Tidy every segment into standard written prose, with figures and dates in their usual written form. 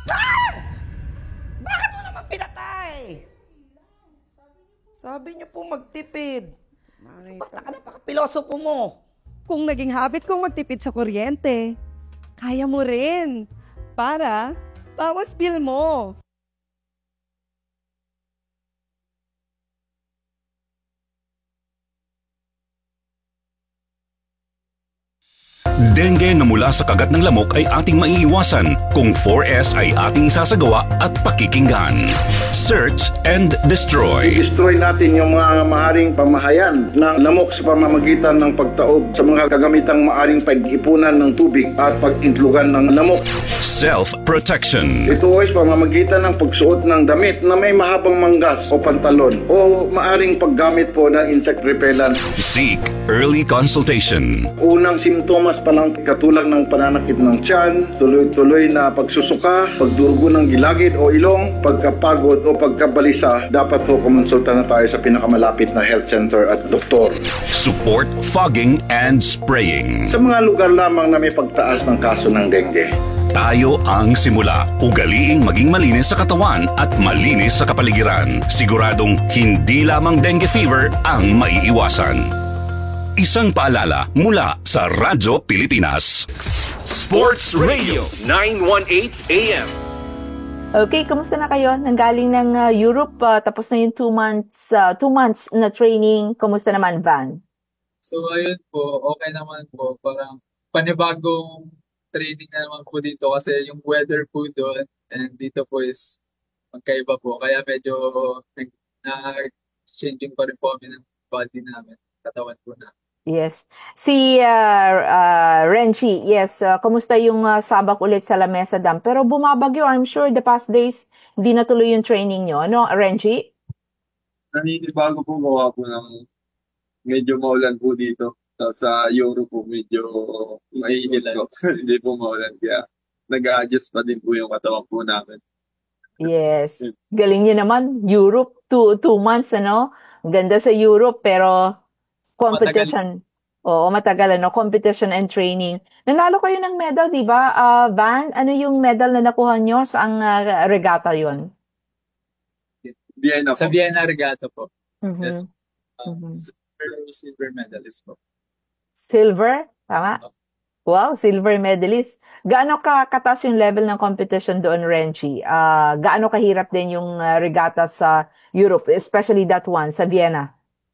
Bakit mo naman pinatay? Sabi niyo po magtipid. Ba't napaka-pilosopo mo? Kung naging habit kong magtipid sa kuryente, kaya mo rin. Para bawas bill mo. Dengue na mula sa kagat ng lamok ay ating maiiwasan kung 4S ay ating isasagawa at pakikinggan. Search and destroy. I-destroy natin yung mga maaring pamahayan ng lamok sa pamamagitan ng pagtaob sa mga kagamitang maaring pag-ipunan ng tubig at pag-intlugan ng lamok. Self-protection. Ito ay pamamagitan ng pagsuot ng damit na may mahabang manggas o pantalon o maaring paggamit po ng insect repellent. Seek early consultation. Unang simptomas pa lang katulad ng pananakit ng tiyan, tuloy-tuloy na pagsusuka, pagdurugo ng gilagid o ilong, pagkapagod o pagkabalisa, dapat po kumonsulta na tayo sa pinakamalapit na health center at doktor. Support fogging and spraying. Sa mga lugar lamang na may pagtaas ng kaso ng dengue. Tayo ang simula. Ugaliing maging malinis sa katawan at malinis sa kapaligiran. Siguradong hindi lamang dengue fever ang maiiwasan. Isang paalala mula sa Radyo Pilipinas. Sports Radio 918 AM. Okay, kamusta na kayo? Nanggaling ng Europe, tapos na yung 2 months na training. Kamusta naman, Van? So ayun po, okay naman po. Parang panibagong training na naman po dito kasi yung weather po doon and dito po is magkaiba po. Kaya medyo changing pa rin po kami ng body namin, katawan po na. Yes. Si Renchi, yes, kamusta yung sabak ulit sa Lamesa Dam? Pero bumabagyo, I'm sure the past days, hindi natuloy yung training nyo. Ano, Renchi? Naninibago po gawa po ng medyo maulan po dito. Sa Euro po medyo mainit po. Hindi po maulan. Kaya nag-a-adjust pa din po yung katawan po namin. Yes. Galing nyo naman. Europe, 2 months, ano? Ganda sa Europe, pero competition. Oo, matagal, ano? Competition and training. Nanalo kayo ng medal, di ba? Van, ano yung medal na nakuha nyo sa regatta yon? Vienna po. Sa Vienna Regatta po. Mhm. Yes. Mhm. Silver medalist po. Silver? Tama? Wow, silver medalist. Gaano kataas yung level ng competition doon, Renchi? Gaano kahirap din yung regatta sa Europe, especially that one, sa Vienna?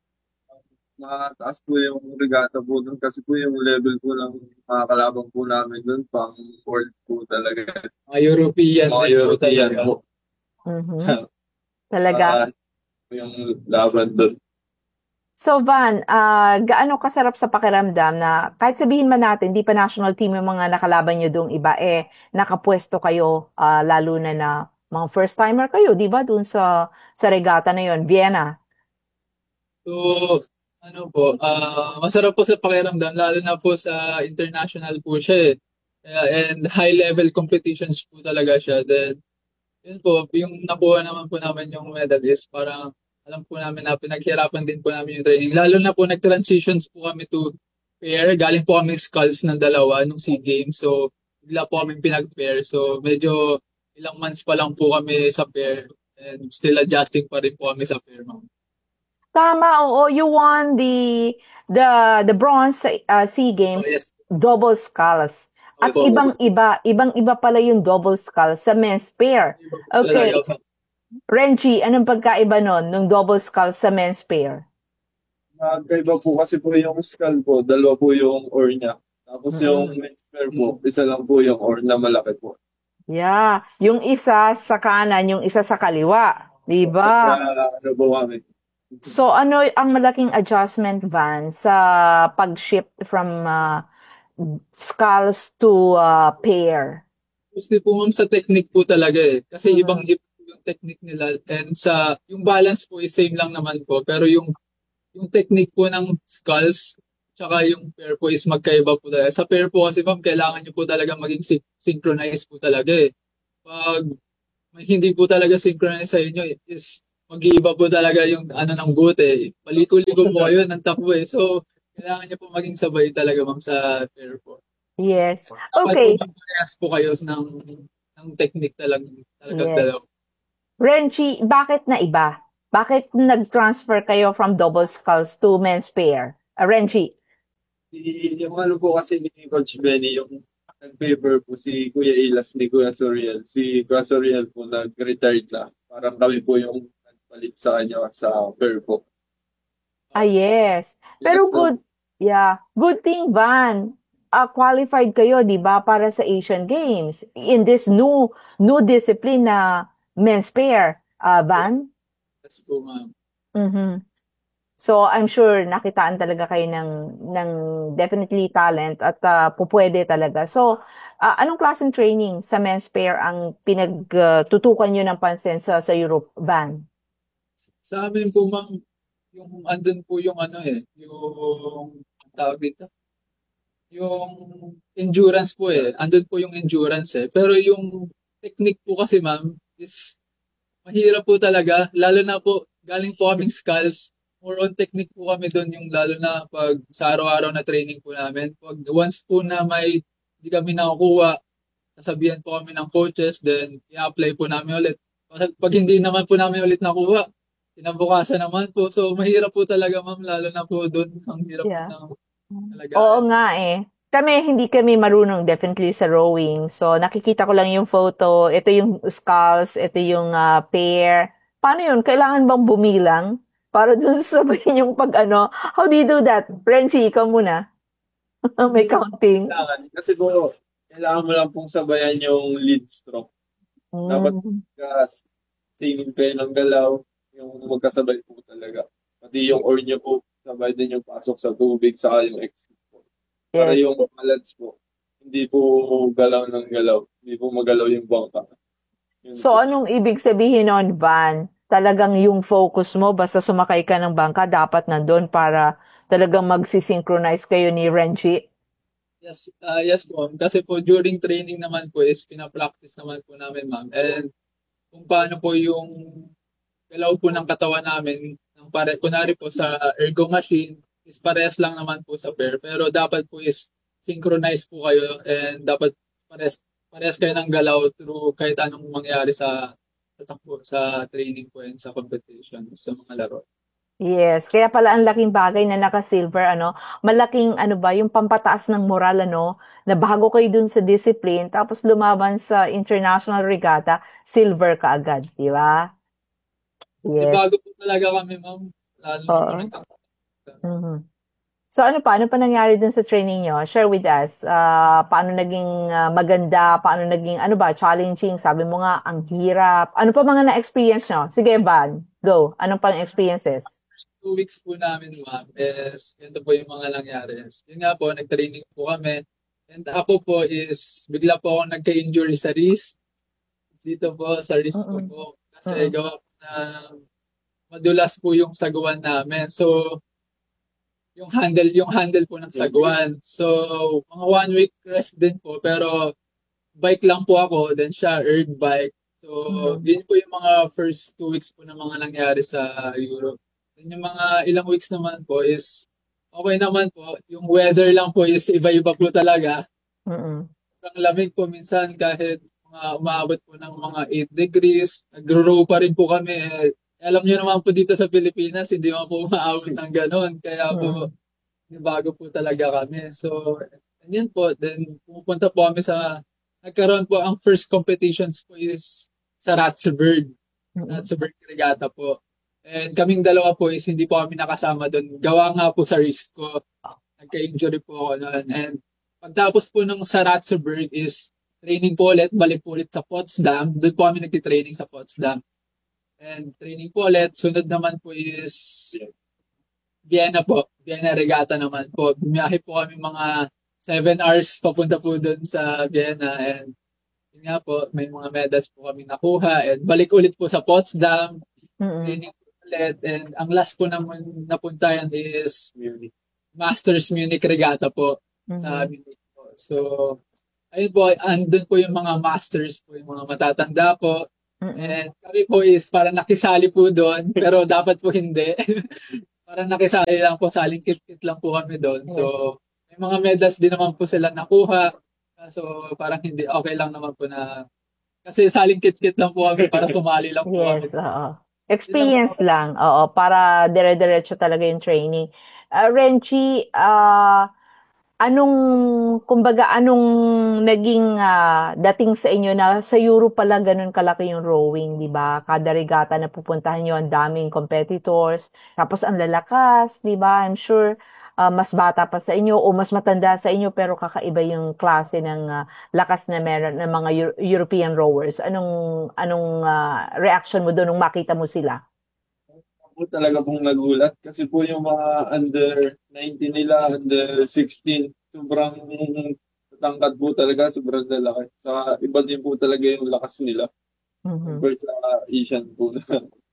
Mataas po yung regatta po doon kasi po yung level po ng mga kalabang po namin doon pang world po talaga. Mga European. Mga European po. Mhm. Talaga? Yung laban doon. So Van, gaano kasarap sa pakiramdam na kahit sabihin man natin, di pa national team yung mga nakalaban nyo doong iba, nakapwesto kayo, lalo na mga first-timer kayo, di ba, doon sa regatta na yon, Vienna? So, ano po, masarap po sa pakiramdam, lalo na po sa international po siya and high-level competitions po talaga siya. Then, yun po, yung nakuha naman po namin yung medal is parang alam po namin na pinaghirapan din po namin yung training. Lalo na po nag-transitions po kami to pair. Galing po kami skulls ng dalawa nung SEA Games. So, bigla po kami pinag-pair. So, medyo ilang months pa lang po kami sa pair and still adjusting pa rin po kami sa pair. Tama, oo, you won the bronze SEA Games, Oh, yes. double sculls. At Opo. ibang-iba pala yung double sculls sa men's pair. Okay. Talaga. Renchi, anong pagkaiba nun, nung double skull sa men's pair? Magkaiba po kasi po yung skull po, dalawa po yung oar niya. Tapos yung men's pair po, isa lang po yung oar na malaki po. Yeah, yung isa sa kanan, yung isa sa kaliwa. Di ba? Ano po kami? So ano ang malaking adjustment, Van, sa pag-shift from skulls to pair? Gusto po ma'am sa technique po talaga Kasi ibang-iba yung technique nila and yung balance po is same lang naman po. Pero yung technique po ng skulls tsaka yung pair po is magkaiba po talaga. Sa pair po kasi ma'am, kailangan nyo po talaga maging synchronized po talaga Pag hindi po talaga synchronized sa inyo is mag-iiba po talaga yung ng boot Paliko-liko po kayo ng takbo So, kailangan nyo po maging sabay talaga ma'am sa pair po. Yes. Okay. Parehas po kayo ng ang technique talagang Yes. dalawa. Renchi, bakit na iba? Bakit nag-transfer kayo from double sculls to men's pair? Renchi. Yung ano po kasi ni Coach Benny, yung nag-favor po si Kuya Ilas ni Kuya Soriel. Si Kuya Soriel po nag-retired na. Parang kami po yung nagpalit sa kanya sa pair po. Yes. Pero Yes, good, yeah. Good thing, Van. Qualified kayo, di ba, para sa Asian Games in this new discipline na men's pair. Van? Yes po, ma'am. Mhm. So, I'm sure nakitaan talaga kayo ng definitely talent at pupwede talaga. So, anong klaseng training sa men's pair ang pinagtutukan nyo ng pansin sa Europe, Van? Sa amin po, ma'am, yung andun po yung yung ang tawag dito, yung endurance po andun po yung endurance pero yung technique po kasi, ma'am, is mahirap po talaga, lalo na po, galing po kaming sculls, more on technique po kami doon, yung lalo na pag sa araw-araw na training po namin. Pag once po na may hindi kami nakukuha, sasabihan po kami ng coaches, then i-apply po namin ulit. Pag hindi naman po namin ulit nakuha, kinabukasan naman po. So, mahirap po talaga, ma'am, lalo na po doon. Ang hirap Yeah. po talaga. Oo nga eh. Hindi kami marunong definitely sa rowing. So, nakikita ko lang yung photo. Ito yung sculls, ito yung pair. Paano yun? Kailangan bang bumilang? Para dun sabihin yung how do you do that? Frenchie, ikaw muna. May counting. Kailangan. Kasi po, kailangan mo lang pong sabayan yung lead stroke. Dapat singin kayo ng galaw, yung magkasabay po talaga. Pati yung oar nyo po, sabay din yung pasok sa tubig, saka yung exit po. Para Yes. yung balance po, hindi po galaw ng galaw, hindi po magalaw yung bangka. Yun So, po. anong ibig sabihin nun, Van? Talagang yung focus mo, basta sumakay ka ng bangka, dapat nandun para talagang magsisynchronize kayo ni Renchi? Yes po. Kasi po during training naman po is pinapractice naman po namin, ma'am. And kung paano po yung galaw po ng katawan namin, kunwari po sa ergo machine, is parehas lang naman po sa pair. Pero dapat po is synchronize po kayo and dapat parehas kayo ng galaw through kahit anong mangyari sa takbo, sa training po and sa competition, sa mga laro. Yes, kaya pala ang laking bagay na naka-silver, malaking yung pampataas ng moral, na bago kayo dun sa discipline, tapos lumaban sa international regatta, silver ka agad, di ba? Yes. Bago po talaga kami, ma'am. Lalo na po Oo. nagkakaroon. Mhm. So ano pa nangyari dun sa training nyo? Share with us. Paano naging maganda? Paano naging, challenging? Sabi mo nga, ang hirap. Ano pa mga na-experience nyo? Sige, Van, go. Anong pang experiences? 2 weeks po namin, ma'am, is ganito po yung mga nangyari. Yun nga po, nag-training po kami. And ako po is, bigla po ako nagka-injury sa wrist. Dito po, sa wrist ko po. Kasi gawa po na madulas po yung saguan namin. So, yung handle po ng saguan. So, mga 1 week rest din po. Pero, bike lang po ako. Then siya, erg bike. So, yun po yung mga first 2 weeks po na mga nangyari sa Europe. Then yung mga ilang weeks naman po is okay naman po. Yung weather lang po is iba-iba po talaga. Ang lamig po minsan kahit umaabot po ng mga 8 degrees. Nagro-row pa rin po kami. Alam niyo naman po dito sa Pilipinas, hindi naman po umaabot ng gano'n. Kaya po, bago po talaga kami. So, yun po. Then, pupunta po kami nagkaroon po ang first competitions po is sa Ratzeburg. Ratzeburg Regatta po. And kaming dalawa po is hindi po kami nakasama doon. Gawa nga po sa wrist ko. Nagka-injury po ako noon. And pagtapos po ng sa Ratzeburg is training po ulit, balik po ulit sa Potsdam. Doon po kami nagtitraining sa Potsdam. And training po ulit. Sunod naman po is Vienna po. Vienna Regatta naman po. Bumiyahe po kami mga 7 hours papunta po doon sa Vienna. And yun nga po, may mga medals po kami nakuha. And balik ulit po sa Potsdam. Training po ulit. And ang last po naman napuntayan is Masters Munich Regatta po sa Munich po. So, ayun po, andun po yung mga masters po, yung mga matatanda po. And kami po is parang nakisali po doon, pero dapat po hindi. Parang nakisali lang po, saling kit-kit lang po kami doon. So, may mga medals din naman po sila nakuha. So, parang hindi, okay lang naman po na Kasi saling kit-kit lang po kami para sumali lang po kami. Yes, oo. Experience lang, oo, para dire-diretso talaga yung training. Renchi, anong, kumbaga, anong naging dating sa inyo na sa Europe pala ganun kalaki yung rowing, di ba? Kada regata na pupuntahan nyo, ang daming competitors, tapos ang lalakas, di ba? I'm sure mas bata pa sa inyo o mas matanda sa inyo pero kakaiba yung klase ng lakas na meron ng mga European rowers. Anong reaction mo doon nung makita mo sila? Po talaga pong nagulat kasi po yung mga under 19 nila, under 16, sobrang tatangkad po talaga, sobrang lalaki. Sa iba din po talaga yung lakas nila Mhm. versus sa Asian po na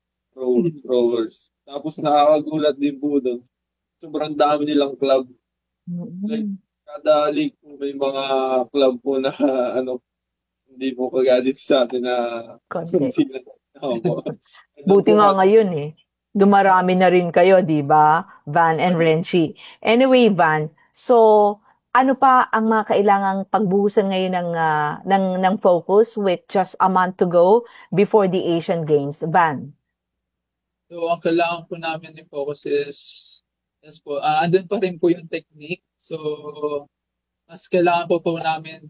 rowers. Tapos nakakagulat din po doon. Sobrang dami nilang club. Like, Mhm. kada league po may mga club po na ano, hindi po kagaya dito sa atin na Konti. hindi na. Opo. Buti nga ngayon dumarami na rin kayo, di ba? Van and Renchi. Anyway, Van, so ano pa ang mga kailangang pagbuhusan ngayon ng focus with just a month to go before the Asian Games? Van? So, ang kailangan po namin i-focus is, yes po, andun pa rin po yung technique. So, mas kailangan po namin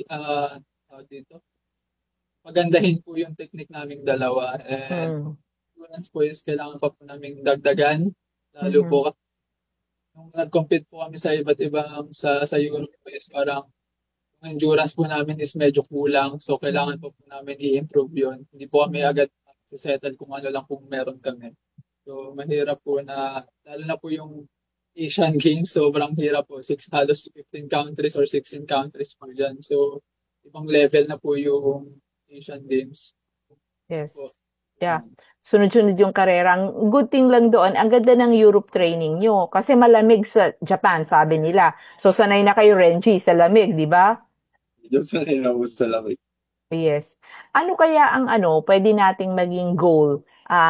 dito, magandahin po yung technique naming dalawa. And endurance po is kailangan pa po namin dagdagan. Lalo po, nung nag-compete po kami sa iba't ibang, sa Europe po is parang, yung endurance po namin is medyo kulang. So, kailangan po namin i-improve yun. Hindi po kami agad settle kung ano lang kung meron kami. So, mahirap po na, lalo na po yung Asian Games, sobrang hirap po. Halos 15 countries or 16 countries po yan. So, ibang level na po yung Asian Games. Yes. Yeah. Sunod-sunod yung karera. Ang good thing lang doon, ang ganda ng Europe training nyo. Kasi malamig sa Japan, sabi nila. So, sanay na kayo, Renji, sa lamig, di ba? Medyo sanay na po sa lamig. Yes. Ano kaya ang pwede nating maging goal,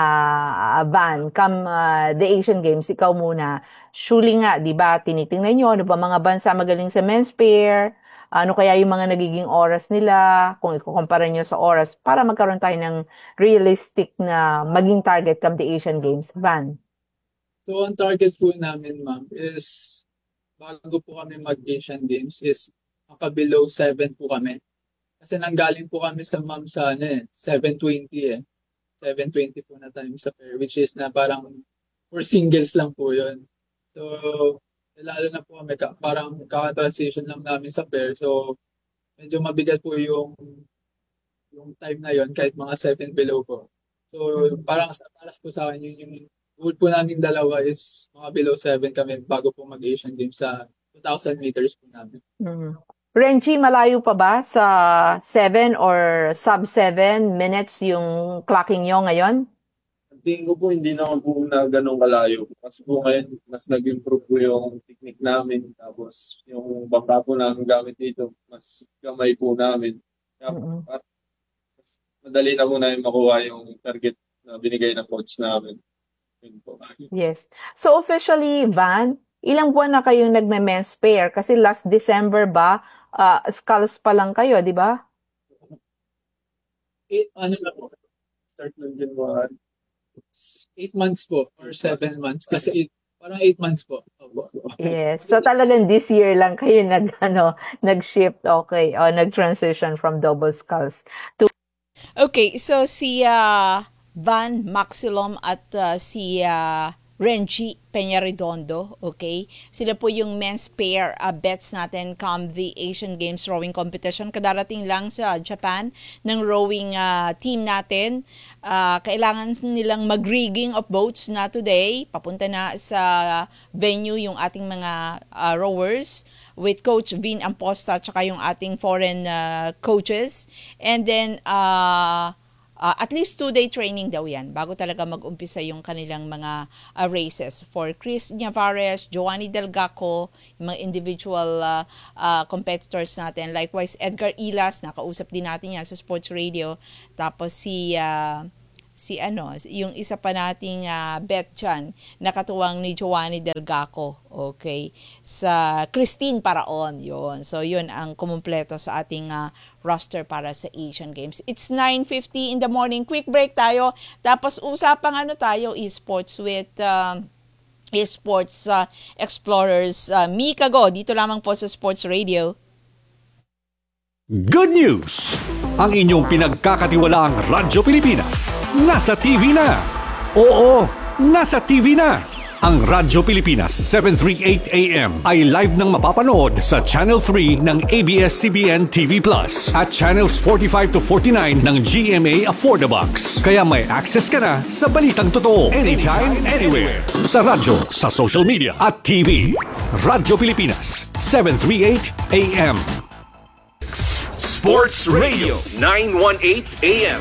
Van, come the Asian Games, ikaw muna. Surely nga, di ba, tinitingnan nyo, ano ba mga bansa magaling sa men's pair? Ano kaya yung mga nagiging oras nila, kung ikukumpara nyo sa oras, para magkaroon tayo ng realistic na maging target come the Asian Games, Van? So, ang target po namin, ma'am, is bago po kami mag-Asian Games is maka-below 7 po kami. Kasi nanggaling po kami sa ma'am sa 720 720 po na time sa pair, which is na parang for singles lang po yun. So, lalo na po kami, parang kaka-transition lang namin sa pair. So, medyo mabigat po yung time na yon kahit mga 7 below po. So, parang para po sa akin, yung goal po namin dalawa is mga below 7 kami bago po mag-Asian Games sa 2,000 meters po namin. Renchi, malayo pa ba sa 7 or sub 7 minutes yung clocking nyo ngayon? Tingin ko po hindi naman po na ganun kalayo. Kasi po ngayon, mas nag-improve po yung technique namin. Tapos yung bangka po namin gamit dito, mas kamay po namin. Kaya mas madali na po namin makuha yung target na binigay ng coach namin. Yun po. Yes. So officially, Van, ilang buwan na kayong nagme-men's pair? Kasi last December ba, sculls pa lang kayo, di ba? Ano na po? Start ng January. 8 months po or 7 months. Kasi parang 8 months po. Yes. So talagang this year lang kayo nag-shift, okay, o nag-transition from double sculls to... Okay, so si Van Maxilom at si Renji Peñaredondo, okay? Sila po yung men's pair bets natin come the Asian Games rowing competition. Kadarating lang sa Japan ng rowing team natin. Kailangan nilang mag-rigging of boats na today. Papunta na sa venue yung ating mga rowers with Coach Vin Amposta at saka yung ating foreign coaches. And then, at least 2-day training daw yan bago talaga mag-umpisa yung kanilang mga races. For Chris Ñavares, Joanny Delgaco, yung mga individual competitors natin. Likewise, Edgar Ilas, nakausap din natin yan sa Sports Radio. Tapos si yung isa pa nating bet dyan, nakatuwang ni Giovanni Delgaco, okay, sa Christine Paraon, yun. So, yun ang kumumpleto sa ating roster para sa Asian Games. It's 9:50 in the morning. Quick break tayo. Tapos, usapang tayo, esports with esports explorers. Mika Go, dito lamang po sa Sports Radio. Good news! Ang inyong pinagkakatiwalaang Radyo Pilipinas nasa TV na. Oo, nasa TV na. Ang Radyo Pilipinas 738 AM ay live nang mapapanood sa Channel 3 ng ABS-CBN TV Plus at Channels 45 to 49 ng GMA Affordabox. Kaya may access ka na sa balitang totoo anytime, anywhere. Sa radyo, sa social media at TV. Radyo Pilipinas 738 AM. Sports Radio 918 AM.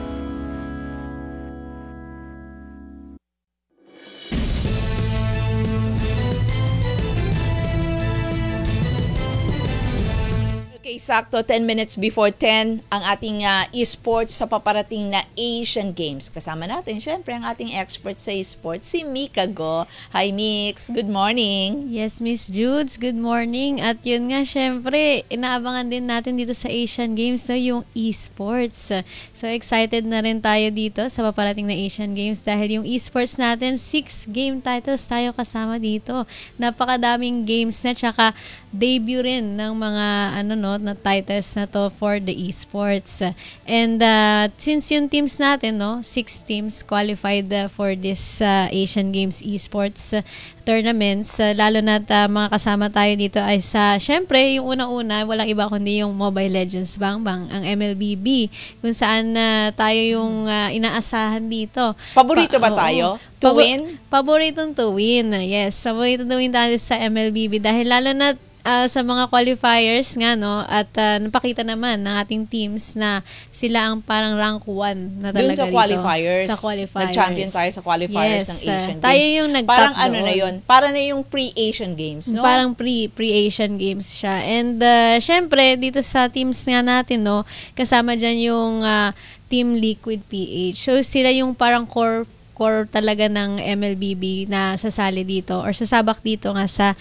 Okay, sakto 10 minutes before 10 ang ating esports sa paparating na Asian Games. Kasama natin syempre ang ating expert sa esports, si Mika Go. Hi Mix, good morning. Yes, Miss Judes, good morning. At yun nga, syempre, inaabangan din natin dito sa Asian Games, no, yung esports. So excited na rin tayo dito sa paparating na Asian Games dahil yung esports natin, 6 game titles tayo kasama dito. Napakadaming games na, tsaka debut rin ng mga na titles na to for the esports. And since yung teams natin, 6 teams qualified for this Asian Games esports tournaments, lalo na mga kasama tayo dito ay syempre, yung unang-una, walang iba kundi yung Mobile Legends Bangbang, ang MLBB, kung saan tayo yung inaasahan dito. Paborito ba tayo? To win? Paboritong to win, yes. Paboritong to win tayo sa MLBB dahil lalo na sa mga qualifiers nga, at napakita naman ng ating teams na sila ang parang rank 1 na talaga dun sa dito. Qualifiers. Sa qualifiers. Nag-champion tayo sa qualifiers ng Asian Games. Tayo yung nag-top parang doon. na yun? Parang na yung pre-Asian Games, no? Parang pre-Asian Games siya. And syempre, dito sa teams nga natin, kasama dyan yung Team Liquid PH. So, sila yung parang core talaga ng MLBB na sasali dito or sasabak dito nga sa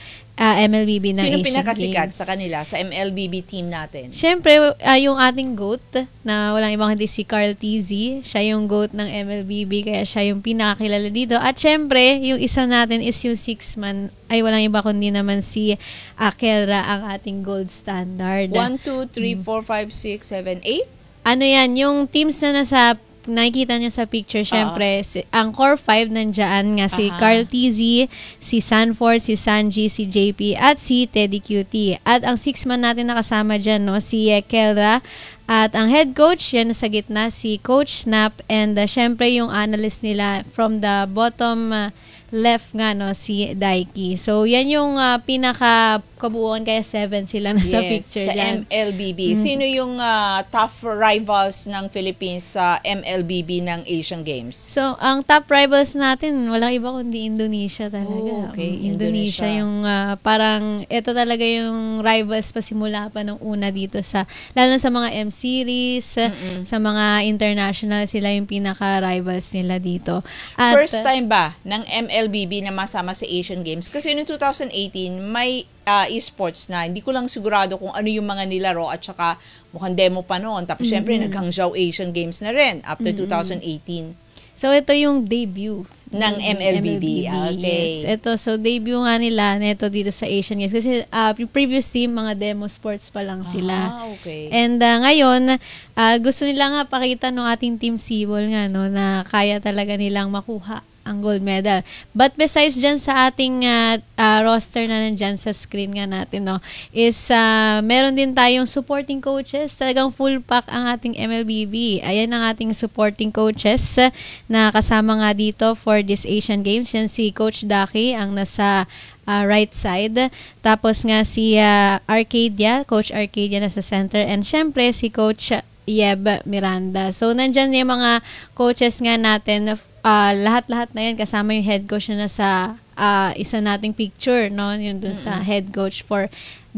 MLBB na Sino Asian pinakasikat Games. sa kanila, sa MLBB team natin? Siyempre, yung ating GOAT, na walang ibang hindi si Carl TZ. Siya yung GOAT ng MLBB, kaya siya yung pinakakilala dito. At siyempre, yung isa natin is yung 6-man, ay walang iba kundi naman si Akelra, ang ating gold standard. 1, 2, 3, 4, 5, 6, 7, 8? Ano yan, yung teams na nasa nakikita nyo sa picture, syempre, ang core 5 nandiyan nga si Carl TZ, si Sanford, si Sanji, si JP, at si Teddy QT. At ang 6-man natin nakasama dyan, si Kelra. At ang head coach, yan sa gitna, si Coach Snap. And syempre, yung analyst nila from the bottom left nga, si Daiki. So, yan yung pinaka-kabuuan, kaya 7 sila na sa picture sa dyan. MLBB. Sino yung tough rivals ng Philippines sa MLBB ng Asian Games? So, ang top rivals natin, walang iba kundi Indonesia talaga. Okay, Indonesia yung parang, ito talaga yung rivals pa simula pa nung una dito lalo sa mga M-Series, sa mga international, sila yung pinaka-rivals nila dito. At, first time ba ng MLBB na masama sa Asian Games? Kasi noong 2018, may esports na. Hindi ko lang sigurado kung ano yung mga nilaro at saka mukhang demo pa noon. Tapos syempre, nag-Hangzhou Asian Games na rin after 2018. So, ito yung debut ng MLBB. Okay. Yes. Ito, so debut nga nila nito dito sa Asian Games. Kasi yung previous team, mga demo sports pa lang sila. Okay. And ngayon, gusto nila nga pakita ng ating team Sibol nga, na kaya talaga nilang makuha ang gold medal. But besides dyan sa ating roster na nandyan sa screen nga natin, is meron din tayong supporting coaches. Talagang full pack ang ating MLBB. Ayan ang ating supporting coaches na kasama nga dito for this Asian Games. Yan si Coach Daki, ang nasa right side. Tapos nga si Arcadia, Coach Arcadia nasa center. And syempre si Coach Yeb Miranda. So, nandyan yung mga coaches nga natin. Lahat-lahat na yan kasama yung head coach na nasa isa nating picture, yung dun sa head coach for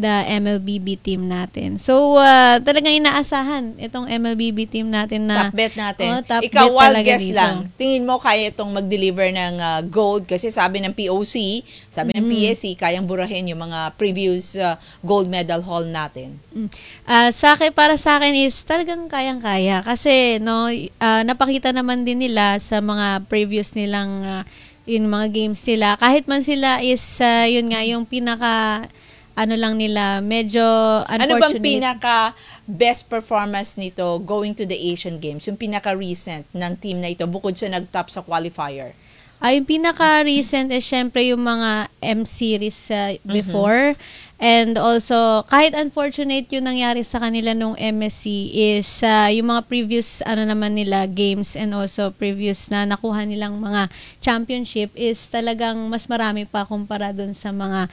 the MLBB team natin. So, talagang inaasahan itong MLBB team natin na Top bet natin. top Ikaw, bet wild talaga guess dito. lang. Tingin mo kaya itong mag-deliver ng gold? Kasi sabi ng POC, sabi ng PSC, kayang burahin yung mga previous gold medal haul natin. Para sa akin is talagang kayang-kaya. Kasi, napakita naman din nila sa mga previous nilang yung mga games nila. Kahit man sila is, yun nga, yung pinaka lang nila, medyo Ano unfortunate. bang pinaka best performance nito going to the Asian Games? Yung pinaka recent ng team na ito bukod sa nag-top sa qualifier? Yung pinaka-recent is syempre yung mga M-series before. And also, kahit unfortunate yung nangyari sa kanila nung MSC is yung mga previous naman nila games and also previous na nakuha nilang mga championship is talagang mas marami pa kumpara dun sa mga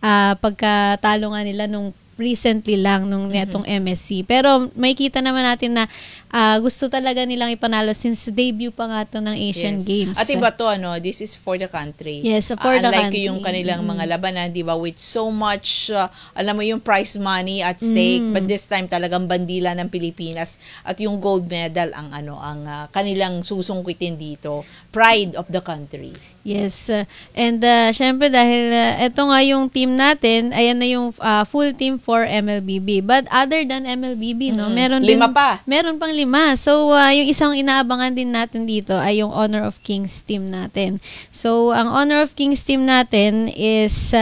pagkatalo nga nila nung recently lang nung netong MSC. Pero may kita naman natin na gusto talaga nilang ipanalo since debut pa nga to ng Asian Games. At iba to, this is for the country. Yes, for the unlike country. yung kanilang mga labanan, di ba, with so much, alam mo yung prize money at stake, but this time talagang bandila ng Pilipinas at yung gold medal ang kanilang susungkitin dito. Pride of the country. Yes. And syempre dahil ito nga yung team natin, ayan na yung full team for MLBB. But other than MLBB, meron Lima pa. Meron pang 5. So yung isang inaabangan din natin dito ay yung Honor of Kings team natin. So ang Honor of Kings team natin is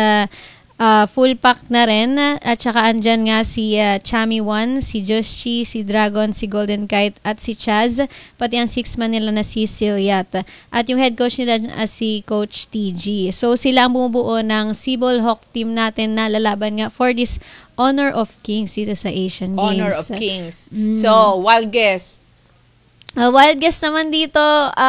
full pack na rin. At saka andyan nga si Chami 1, si Joshi, si Dragon, si Golden Kite, at si Chaz. Pati ang 6-man nila na si Silyat. At yung head coach nila si Coach TG. So sila ang bumubuo ng Cebol Hawk team natin na lalaban nga for this Honor of Kings dito sa Asian Games. Honor of Kings. So, wild guess. Wild guess naman dito,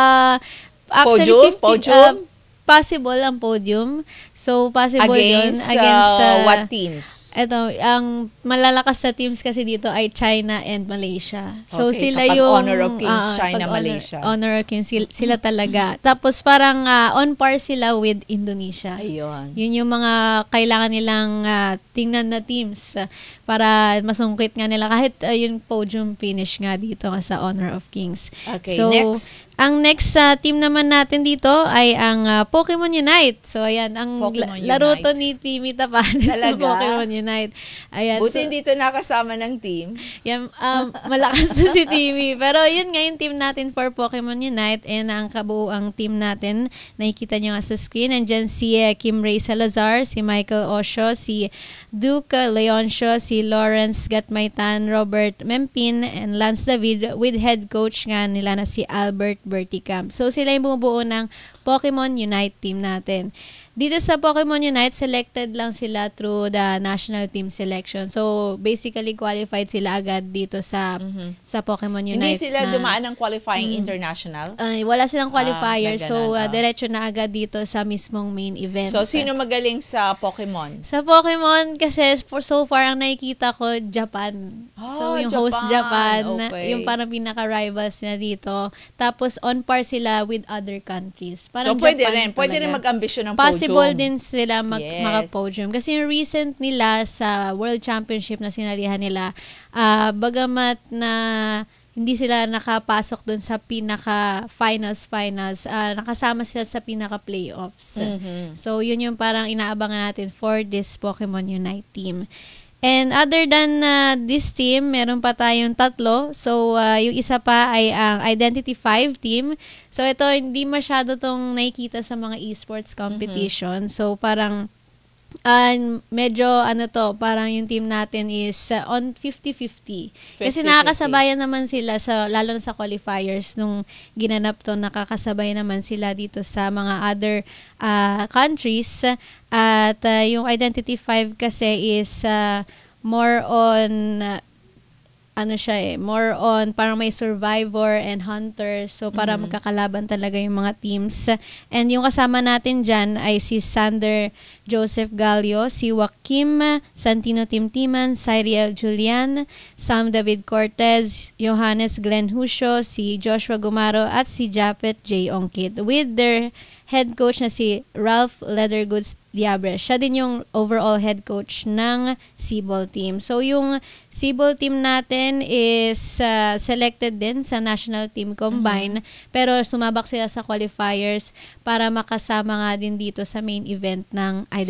actually Podium? Possible ang podium. So, possible yun. Against what teams? Ito, ang malalakas na teams kasi dito ay China and Malaysia. So, Okay, sila kapag yung Honor of Kings, China, pag Malaysia. Honor of Kings, sila talaga. Tapos, parang on par sila with Indonesia. Ayun. Yun yung mga kailangan nilang tingnan na teams para masungkit nga nila kahit yung podium finish nga dito sa Honor of Kings. Okay, So, next. Ang next team naman natin dito ay ang Pokemon Unite. So, ayan, ang Pokemon laro Unite. to ni Timmy Tapanes sa Talaga? Pokemon Unite. Ayan, Buti hindi ito nakasama ng team. yan, malakas na si Timmy. Pero yun nga yung team natin for Pokemon Unite and ang kabuuang team natin. Nakikita nyo nga sa screen. Nandyan si Kim Ray Salazar, si Michael Osho, si Duke Leoncio, si Lawrence Gatmaitan, Robert Mempin, and Lance David with head coach nga nila na si Albert Berticamp. So sila yung bumubuo ng Pokemon Unite team natin. Dito sa Pokemon Unite, selected lang sila through the national team selection. So, basically, qualified sila agad dito sa Pokemon Unite. Hindi sila dumaan ng qualifying international? Wala silang qualifier. na So, ganun, diretso na agad dito sa mismong main event. So, sino magaling sa Pokemon? Sa Pokemon, kasi so far, ang nakikita ko, Japan. So, yung host Japan, okay. yung parang pinaka-rivals na dito. Tapos, on par sila with other countries. Parang So, pwede Japan rin talaga. mag-ambisyon ng Possible podium. din sila Yes. maka-podium. Kasi yung recent nila sa World Championship na sinalihan nila, bagamat na hindi sila nakapasok dun sa pinaka-finals, nakasama sila sa pinaka-playoffs. So, yun yung parang inaabangan natin for this Pokemon Unite team. And other than this team, meron pa tayong 3. So, yung isa pa ay ang Identity 5 team. So, ito, hindi masyado tong nakikita sa mga esports competition. So, parang medyo parang yung team natin is on 50-50. Kasi 50-50. nakakasabayan naman sila lalo na sa qualifiers nung ginanap to, nakakasabay naman sila dito sa mga other countries. At yung Identity 5 kasi is more on more on parang may survivor and hunter. So, para magkakalaban talaga yung mga teams. And yung kasama natin dyan ay si Sander Joseph Gallo, si Joaquim Santino Timtiman, Cyriel Julian, Sam David Cortez, Johannes Glenn Husio, si Joshua Gumaro, at si Japet J. Ongkit with their head coach na si Ralph Leathergoods Diabre. Siya din yung overall head coach ng Cebol team. So yung Cebol team natin is selected din sa national team combine, pero sumabak sila sa qualifiers para makasama nga din dito sa main event ng